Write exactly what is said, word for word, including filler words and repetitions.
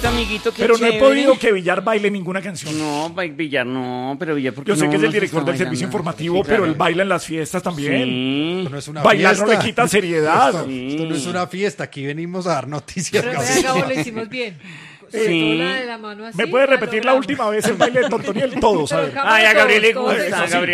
amiguito, qué Pero no he chévere. podido que Villar baile ninguna canción. No, ba- Villar no, pero Villar porque Yo sé no, que es no el se director está del servicio bailando. informativo, Sí, pero claro. él baila en las fiestas también. Sí. Esto no es una Bailar no fiesta. le quita seriedad. Esto, esto no es una fiesta. Aquí venimos a dar noticias. Pero Gabriel. vea, Gabo, lo hicimos bien. Sobre Sí. todo la de la mano así. ¿Me puede la repetir la logramos. última vez el baile de Tontoniel? Todos, a Pero ver. Gabo, Ay, a Gabriel le todos, todos gusta, Eso a sí. Gabriel